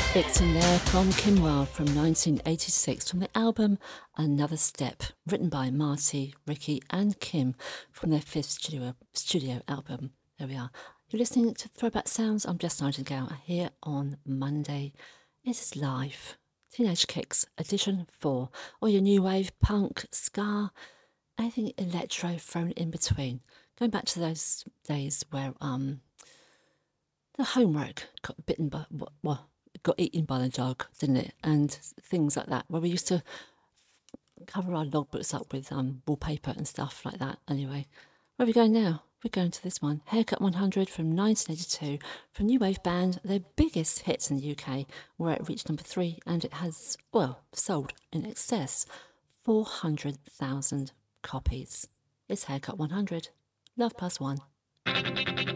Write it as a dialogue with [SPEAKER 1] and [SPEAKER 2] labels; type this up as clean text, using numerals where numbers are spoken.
[SPEAKER 1] Victim there from Kim Wilde from 1986 from the album Another Step, written by Marty, Ricky and Kim from their fifth studio album. There we are. You're listening to Throwback Sounds. I'm Jess Nightingale here on Monday. It is live. Teenage Kicks Edition 4. All your new wave, punk, ska, anything electro thrown in between. Going back to those days where the homework got bitten by got eaten by the dog, didn't it? And things like that, where we used to cover our logbooks up with wallpaper and stuff like that. Anyway, where are we going now? We're going to this one, Haircut 100 from 1982, from New Wave Band, their biggest hits in the UK, where it reached number 3, and it has, well, sold in excess 400,000 copies. It's Haircut 100. Love +1.